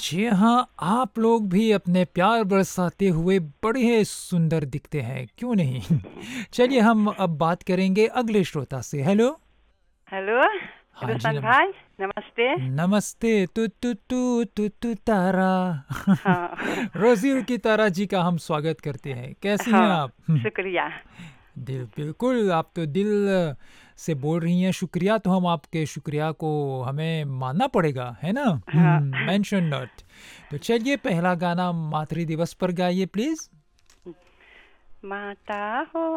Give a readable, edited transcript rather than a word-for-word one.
जी हाँ, आप लोग भी अपने प्यार बरसाते हुए बड़े सुंदर दिखते हैं, क्यों नहीं? चलिए हम अब बात करेंगे अगले श्रोता से। हेलो। हेलो हाँ जी, हिंदुस्तान भाई नमस्ते। नमस्ते। तू तारा। हाँ रोज़िल की तारा जी का हम स्वागत करते हैं। कैसी हैं हाँ आप? शुक्रिया। दिल बिल्कुल, आप तो दिल से बोल रही हैं शुक्रिया, तो हम आपके शुक्रिया को हमें मानना पड़ेगा, है ना? हाँ मेंशन नोट। तो चलिए पहला गाना मातृ दिवस पर गाइए प्लीज़। माता हो